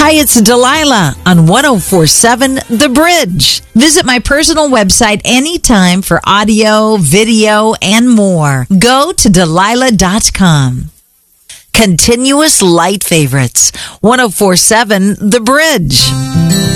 Hi, it's Delilah on 1047 The Bridge. Visit my personal website anytime for audio, video, and more. Go to Delilah.com. Continuous light favorites. 1047 The Bridge.